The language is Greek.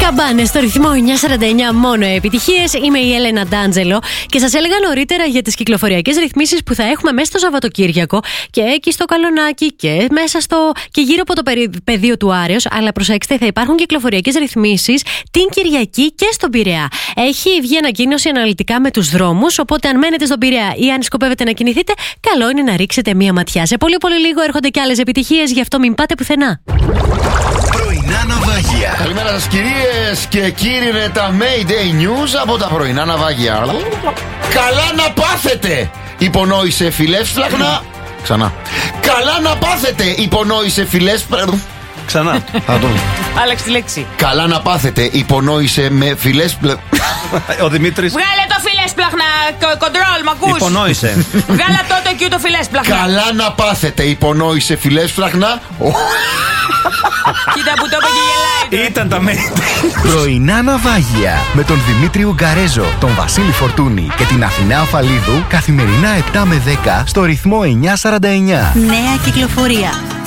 Καμπάνες στο ρυθμό 949, μόνο επιτυχίες. Είμαι η Έλενα Ντάντζελο και σας έλεγα νωρίτερα για τις κυκλοφοριακές ρυθμίσεις που θα έχουμε μέσα στο Σαββατοκύριακο και εκεί στο Καλονάκι και μέσα και γύρω από το πεδίο του Άρεως. Αλλά προσέξτε, θα υπάρχουν κυκλοφοριακές ρυθμίσεις την Κυριακή και στον Πειραιά. Έχει βγει ανακοίνωση αναλυτικά με τους δρόμους, οπότε αν μένετε στον Πειραιά ή αν σκοπεύετε να κινηθείτε, καλό είναι να ρίξετε μία ματιά. Σε πολύ λίγο έρχονται και άλλες επιτυχίες, γι' αυτό μην πάτε πουθενά. Πρωινά ναυάγια. Καλημέρα σας κυρίες και κύριοι, είναι τα Mayday News από τα πρωινά ναυάγια. Καλά να πάθετε! Υπονόησε φιλεύσφλαχνα. Ξανά. Καλά να πάθετε! Υπονόησε φιλεύσφλαχνα. Ξανά. Άλλαξε τη λέξη. Καλά να πάθετε! Υπονόησε με φιλεύσφλαχνα. Ο Δημήτρης. Βγάλε το φιλέσπλαχνα, κοντρόλ, μ' ακούς? Υπονόησε. Βγάλε το εκεί το φιλέσπλαχνα. Καλά να πάθετε! Υπονόησε φιλεύσφλαχνα. Κοίτα που το είπε και γελάει. Ήταν τα Mayday. Πρωινά ναυάγια με τον Δημήτρη Ουγγαρέζο, τον Βασίλη Φορτούνη και την Αθηνά Αφαλίδου καθημερινά 7 με 10 στο ρυθμό 949. Νέα κυκλοφορία.